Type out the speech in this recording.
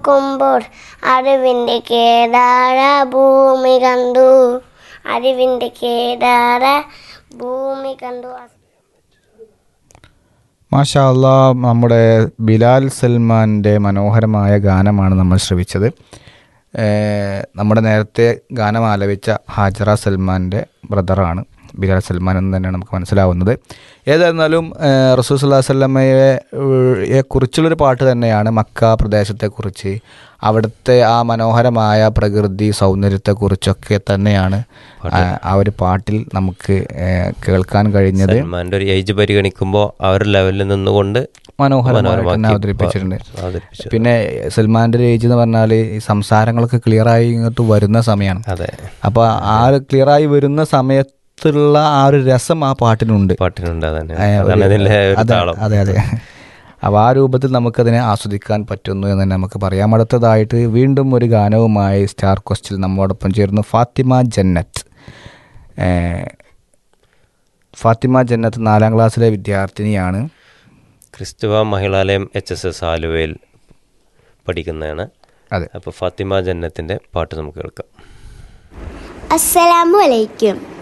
നോക്കുമ്പോൾ അറിവിൻ്റെ കേദാര ഭൂമി കണ്ടു. അറിവിൻ്റെ കേദാര ഭൂമി കണ്ടു. മാഷാ അല്ലാ, നമ്മുടെ ബിലാൽ സൽമാൻ്റെ മനോഹരമായ ഗാനമാണ് നമ്മൾ ശ്രവിച്ചത്. നമ്മുടെ നേരത്തെ ഗാനം ആലപിച്ച ഹാജറ സൽമാൻ്റെ ബ്രദറാണ് ബിലാൽ സൽമാൻ എന്ന് തന്നെയാണ് നമുക്ക് മനസ്സിലാവുന്നത്. ഏതായിരുന്നാലും റസൂൽ സല്ലല്ലാഹു അലൈഹി വസല്ലമയെ കുറിച്ചുള്ളൊരു പാട്ട് തന്നെയാണ്. മക്ക പ്രദേശത്തെക്കുറിച്ച്, അവിടുത്തെ ആ മനോഹരമായ പ്രകൃതി സൗന്ദര്യത്തെക്കുറിച്ചൊക്കെ തന്നെയാണ് ആ ഒരു പാട്ടിൽ നമുക്ക് കേൾക്കാൻ കഴിഞ്ഞത്. സൽമാൻ്റെ ഒരു ഏജ് പരിഗണിക്കുമ്പോൾ ആ ഒരു ലെവലിൽ നിന്നുകൊണ്ട് മനോഹരമായി തന്നെ അവതരിപ്പിച്ചിട്ടുണ്ട്. പിന്നെ സൽമാൻ്റെ ഒരു ഏജ് എന്ന് പറഞ്ഞാൽ ഈ സംസാരങ്ങളൊക്കെ ക്ലിയറായി ഇങ്ങോട്ട് വരുന്ന സമയമാണ്. അതെ, അപ്പോൾ ആ ഒരു ക്ലിയറായി വരുന്ന സമയത്തുള്ള ആ ഒരു രസം ആ പാട്ടിനുണ്ട്. അതെ അതെ. അപ്പോൾ ആ രൂപത്തിൽ നമുക്കതിനെ ആസ്വദിക്കാൻ പറ്റുന്നു എന്ന് തന്നെ നമുക്ക് പറയാം. അടുത്തതായിട്ട് വീണ്ടും ഒരു ഗാനവുമായി സ്റ്റാർ ക്വസ്റ്റിൽ നമ്മോടൊപ്പം ചേർന്നു ഫാത്തിമ ജന്നത്ത്. ഫാത്തിമ ജന്നത്ത് 4ാം ക്ലാസ്സിലെ വിദ്യാർത്ഥിനിയാണ്. ക്രിസ്തുവ മഹിളാലയം HSS ആലുവയിൽ പഠിക്കുന്നതാണ്. അതെ. അപ്പോൾ ഫാത്തിമ ജന്നത്തിൻ്റെ പാട്ട് നമുക്ക് കേൾക്കാം. അസ്സലാമു അലൈക്കും.